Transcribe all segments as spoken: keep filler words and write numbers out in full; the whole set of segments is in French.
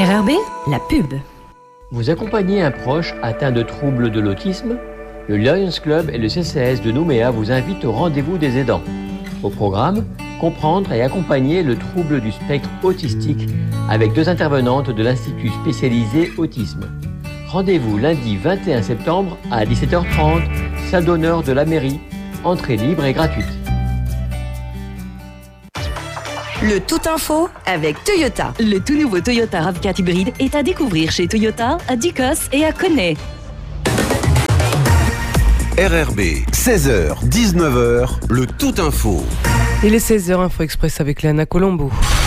R R B, la pub. Vous accompagnez un proche atteint de troubles de l'autisme? Le Lions Club et le C C S de Nouméa vous invitent au rendez-vous des aidants. Au programme, comprendre et accompagner le trouble du spectre autistique avec deux intervenantes de l'Institut spécialisé autisme. Rendez-vous lundi vingt et un septembre à dix-sept heures trente, salle d'honneur de la mairie. Entrée libre et gratuite. Le Tout Info avec Toyota. Le tout nouveau Toyota RAV quatre hybride est à découvrir chez Toyota, à Ducos et à Connay. R R B, seize heures, dix-neuf heures, le Tout Info. Il est seize heures, Info Express avec Léana Colombo.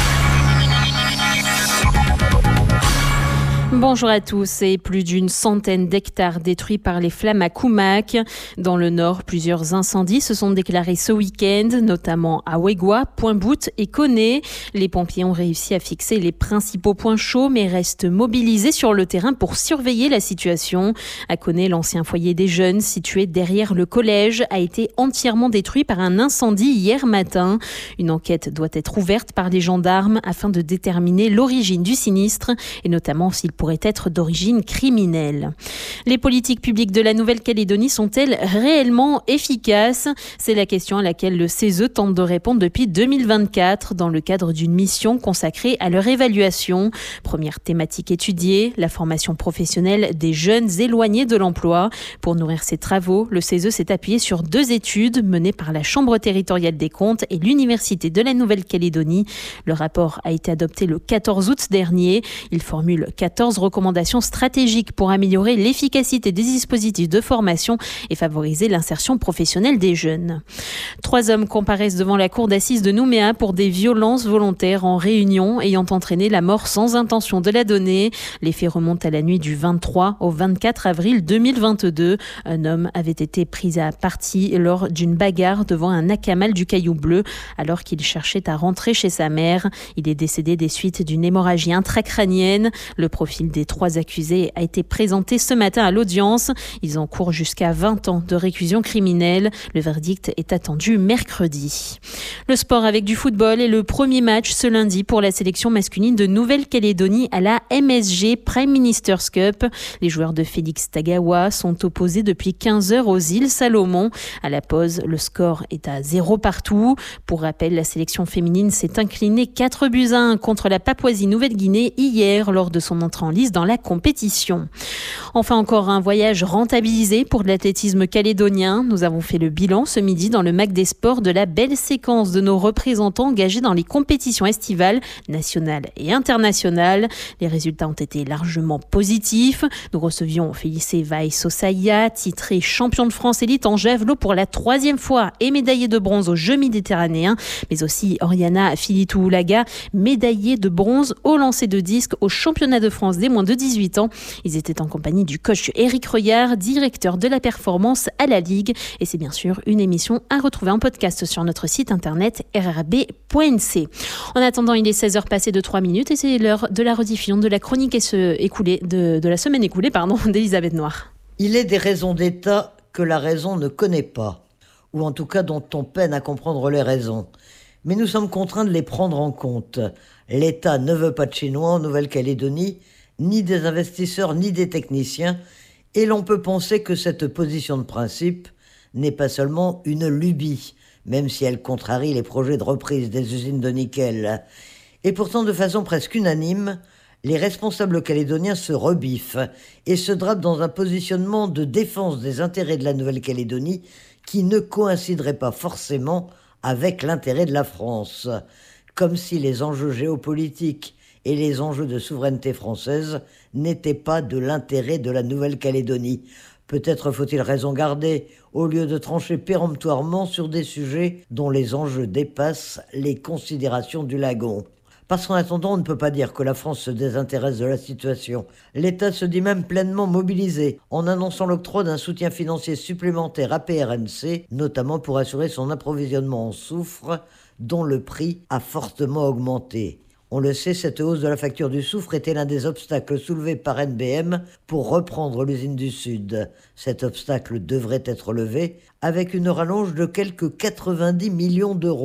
Bonjour à tous. Et plus d'une centaine d'hectares détruits par les flammes à Koumak. Dans le nord, plusieurs incendies se sont déclarés ce week-end, notamment à Ouégoua, Pointe-Boute et Connay. Les pompiers ont réussi à fixer les principaux points chauds, mais restent mobilisés sur le terrain pour surveiller la situation. À Connay, l'ancien foyer des jeunes, situé derrière le collège, a été entièrement détruit par un incendie hier matin. Une enquête doit être ouverte par les gendarmes afin de déterminer l'origine du sinistre et notamment s'il pourrait être d'origine criminelle. Les politiques publiques de la Nouvelle-Calédonie sont-elles réellement efficaces? C'est la question à laquelle le C E S E tente de répondre depuis deux mille vingt-quatre dans le cadre d'une mission consacrée à leur évaluation. Première thématique étudiée, la formation professionnelle des jeunes éloignés de l'emploi. Pour nourrir ses travaux, le C E S E s'est appuyé sur deux études menées par la Chambre territoriale des comptes et l'Université de la Nouvelle-Calédonie. Le rapport a été adopté le quatorze août dernier. Il formule quatorze recommandations stratégiques pour améliorer l'efficacité des dispositifs de formation et favoriser l'insertion professionnelle des jeunes. Trois hommes comparaissent devant la cour d'assises de Nouméa pour des violences volontaires en réunion ayant entraîné la mort sans intention de la donner. Les faits remontent à la nuit du vingt-trois au vingt-quatre avril deux mille vingt-deux. Un homme avait été pris à partie lors d'une bagarre devant un nakamal du Caillou Bleu alors qu'il cherchait à rentrer chez sa mère. Il est décédé des suites d'une hémorragie intracrânienne. Le profil des trois accusés a été présenté ce matin à l'audience. Ils encourent jusqu'à vingt ans de réclusion criminelle. Le verdict est attendu mercredi. Le sport avec du football et le premier match ce lundi pour la sélection masculine de Nouvelle-Calédonie à la M S G Prime Minister's Cup. Les joueurs de Félix Tagawa sont opposés depuis quinze heures aux îles Salomon. À la pause, le score est à zéro partout. Pour rappel, la sélection féminine s'est inclinée quatre buts à un contre la Papouasie-Nouvelle-Guinée hier lors de son entrée en lice dans la compétition. Enfin, encore un voyage rentabilisé pour l'athlétisme calédonien. Nous avons fait le bilan ce midi dans le Mac des Sports de la belle séquence de nos représentants engagés dans les compétitions estivales, nationales et internationales. Les résultats ont été largement positifs. Nous recevions Félicé Vaille-Sosaya, titré champion de France élite en javelot pour la troisième fois et médaillée de bronze aux Jeux méditerranéens, mais aussi Oriana Filitou-Oulaga, médaillée de bronze au lancer de disque au championnat de France des moins de dix-huit ans. Ils étaient en compagnie du coach Éric Reuillard, directeur de la performance à la Ligue. Et c'est bien sûr une émission à retrouver en podcast sur notre site internet r r b point n c. En attendant, il est seize heures passées de trois minutes et c'est l'heure de la rediffusion de la chronique et ce écoulée, de, de la semaine écoulée pardon, d'Elisabeth Noir. Il est des raisons d'État que la raison ne connaît pas, ou en tout cas dont on peine à comprendre les raisons. Mais nous sommes contraints de les prendre en compte. L'État ne veut pas de Chinois en Nouvelle-Calédonie, ni des investisseurs, ni des techniciens, et l'on peut penser que cette position de principe n'est pas seulement une lubie, même si elle contrarie les projets de reprise des usines de nickel. Et pourtant, de façon presque unanime, les responsables calédoniens se rebiffent et se drapent dans un positionnement de défense des intérêts de la Nouvelle-Calédonie qui ne coïnciderait pas forcément avec l'intérêt de la France, comme si les enjeux géopolitiques et les enjeux de souveraineté française n'étaient pas de l'intérêt de la Nouvelle-Calédonie. Peut-être faut-il raison garder, au lieu de trancher péremptoirement sur des sujets dont les enjeux dépassent les considérations du lagon. Parce qu'en attendant, on ne peut pas dire que la France se désintéresse de la situation. L'État se dit même pleinement mobilisé, en annonçant l'octroi d'un soutien financier supplémentaire à P R N C, notamment pour assurer son approvisionnement en soufre, dont le prix a fortement augmenté. On le sait, cette hausse de la facture du soufre était l'un des obstacles soulevés par N B M pour reprendre l'usine du Sud. Cet obstacle devrait être levé avec une rallonge de quelques quatre-vingt-dix millions d'euros.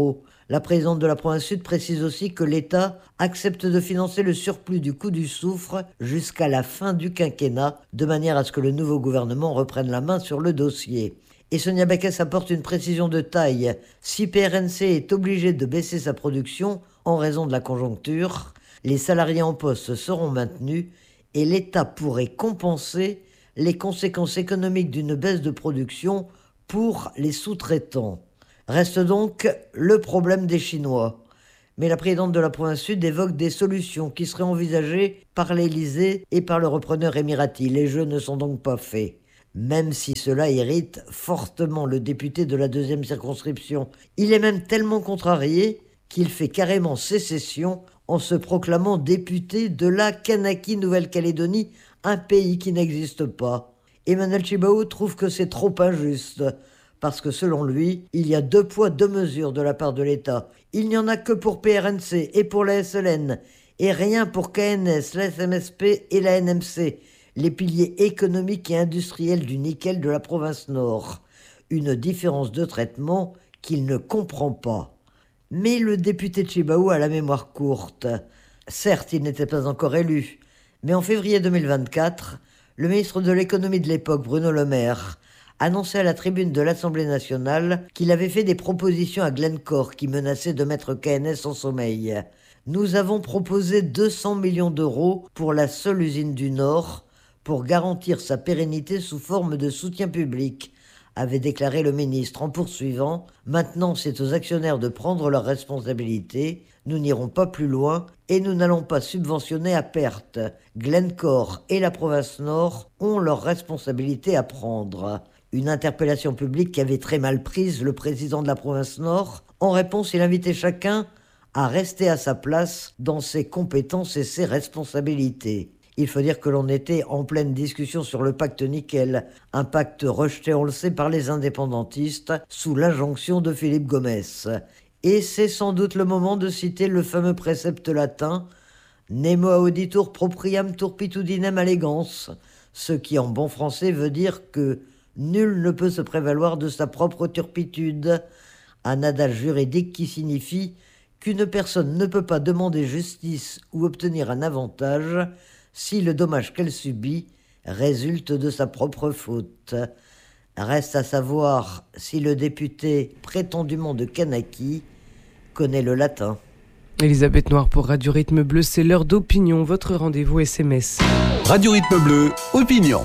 La présidente de la province sud précise aussi que l'État accepte de financer le surplus du coût du soufre jusqu'à la fin du quinquennat, de manière à ce que le nouveau gouvernement reprenne la main sur le dossier. Et Sonia Backès apporte une précision de taille. Si P R N C est obligé de baisser sa production en raison de la conjoncture, les salariés en poste seront maintenus et l'État pourrait compenser les conséquences économiques d'une baisse de production pour les sous-traitants. Reste donc le problème des Chinois. Mais la présidente de la province sud évoque des solutions qui seraient envisagées par l'Élysée et par le repreneur émirati. Les jeux ne sont donc pas faits. Même si cela irrite fortement le député de la deuxième circonscription. Il est même tellement contrarié qu'il fait carrément sécession en se proclamant député de la Kanaki Nouvelle-Calédonie, un pays qui n'existe pas. Emmanuel Tjibaou trouve que c'est trop injuste. Parce que selon lui, il y a deux poids, deux mesures de la part de l'État. Il n'y en a que pour P R N C et pour la S L N, et rien pour K N S, la S M S P et la N M C, les piliers économiques et industriels du nickel de la province Nord. Une différence de traitement qu'il ne comprend pas. Mais le député Tjibaou a la mémoire courte. Certes, il n'était pas encore élu, mais en février deux mille vingt-quatre, le ministre de l'économie de l'époque, Bruno Le Maire, annonçait à la tribune de l'Assemblée nationale qu'il avait fait des propositions à Glencore qui menaçaient de mettre K N S en sommeil. Nous avons proposé deux cents millions d'euros pour la seule usine du Nord pour garantir sa pérennité sous forme de soutien public, avait déclaré le ministre en poursuivant. Maintenant, c'est aux actionnaires de prendre leurs responsabilités. Nous n'irons pas plus loin et nous n'allons pas subventionner à perte. Glencore et la province Nord ont leurs responsabilités à prendre. Une interpellation publique qui avait très mal prise le président de la province Nord. En réponse, il invitait chacun à rester à sa place dans ses compétences et ses responsabilités. Il faut dire que l'on était en pleine discussion sur le pacte nickel, un pacte rejeté, on le sait, par les indépendantistes sous l'injonction de Philippe Gomès. Et c'est sans doute le moment de citer le fameux précepte latin « Nemo auditur propriam turpitudinem allegans », ce qui en bon français veut dire que nul ne peut se prévaloir de sa propre turpitude, un adage juridique qui signifie qu'une personne ne peut pas demander justice ou obtenir un avantage si le dommage qu'elle subit résulte de sa propre faute. Reste à savoir si le député prétendument de Kanaki connaît le latin. Elisabeth Noir pour Radio Rythme Bleu, c'est l'heure d'opinion, votre rendez-vous S M S. Radio Rythme Bleu, opinion.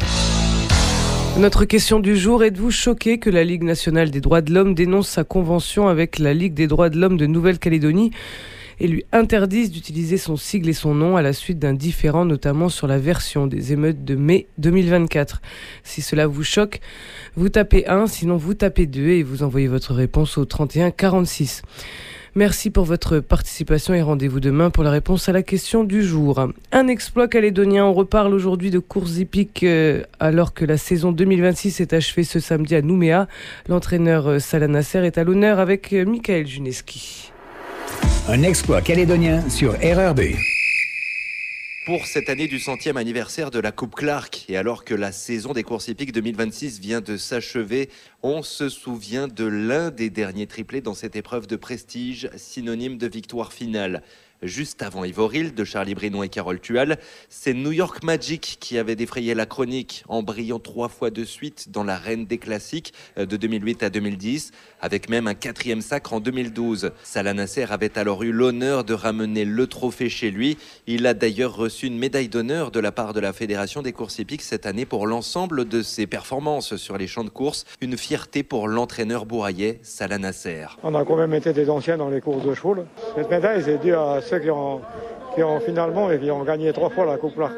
Notre question du jour, êtes-vous choqué que la Ligue nationale des droits de l'homme dénonce sa convention avec la Ligue des droits de l'homme de Nouvelle-Calédonie et lui interdise d'utiliser son sigle et son nom à la suite d'un différend, notamment sur la version des émeutes de mai deux mille vingt-quatre. Si cela vous choque, vous tapez un, sinon vous tapez deux et vous envoyez votre réponse au trente et un quarante-six. Merci pour votre participation et rendez-vous demain pour la réponse à la question du jour. Un exploit calédonien, on reparle aujourd'hui de courses hippiques euh, alors que la saison deux mille vingt-six est achevée ce samedi à Nouméa. L'entraîneur euh, Salah Nasser est à l'honneur avec euh, Michael Juneski. Un exploit calédonien sur R R B. Pour cette année du centième anniversaire de la Coupe Clark, et alors que la saison des courses hippiques deux mille vingt-six vient de s'achever, on se souvient de l'un des derniers triplés dans cette épreuve de prestige, synonyme de victoire finale. Juste avant Ivoril de Charlie Brinon et Carole Tual, c'est New York Magic qui avait défrayé la chronique en brillant trois fois de suite dans l'arène des classiques de deux mille huit à deux mille dix, avec même un quatrième sacre en deux mille douze. Salah Nasser avait alors eu l'honneur de ramener le trophée chez lui. Il a d'ailleurs reçu une médaille d'honneur de la part de la Fédération des courses hippiques cette année pour l'ensemble de ses performances sur les champs de course. Une fierté pour l'entraîneur bourraillais Salah Nasser. On a quand même été des anciens dans les courses de chevaux. Cette médaille, c'est dû à ceux qui ont, qui ont finalement et qui ont gagné trois fois la Coupe là,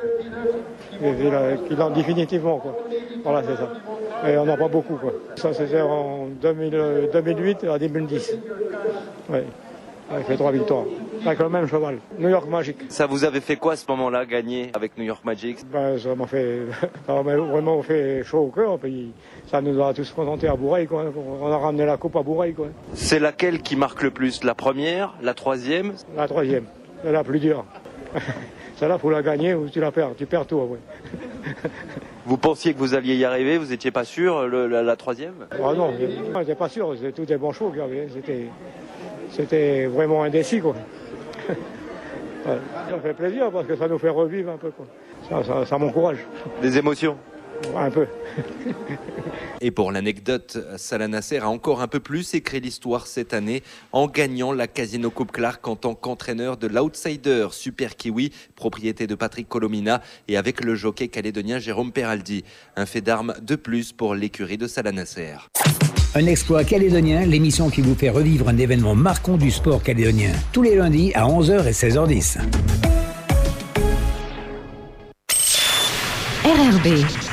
qui l'ont définitivement quoi. Voilà, c'est ça. Et on n'a pas beaucoup quoi. Ça c'était en deux mille, deux mille huit à deux mille dix. Ouais. Avec les trois victoires, avec le même cheval, New York Magic. Ça vous avait fait quoi à ce moment-là, gagner avec New York Magic? Ben, ça m'a fait, ça m'a vraiment fait chaud au cœur, puis ça nous a tous présenté à Bourreil, quoi. On a ramené la coupe à Bourreil, quoi. C'est laquelle qui marque le plus? La première, la troisième? La troisième, c'est la plus dure. Celle-là, faut la gagner ou tu la perds, tu perds tout, ouais. Vous pensiez que vous alliez y arriver, vous n'étiez pas sûr, le, la, la troisième? Ah non, j'étais pas sûr, c'était tous des bons chevaux qu'il y avait, c'était... c'était vraiment indécis, quoi. Ouais. Ça fait plaisir parce que ça nous fait revivre un peu, quoi. Ça, ça, ça m'encourage. Des émotions? Un peu. Et pour l'anecdote, Salah Nasser a encore un peu plus écrit l'histoire cette année en gagnant la Casino Coupe Clark en tant qu'entraîneur de l'Outsider Super Kiwi, propriété de Patrick Colomina, et avec le jockey calédonien Jérôme Peraldi. Un fait d'armes de plus pour l'écurie de Salah Nasser. Un exploit calédonien, l'émission qui vous fait revivre un événement marquant du sport calédonien. Tous les lundis à onze heures et seize heures dix. R R B.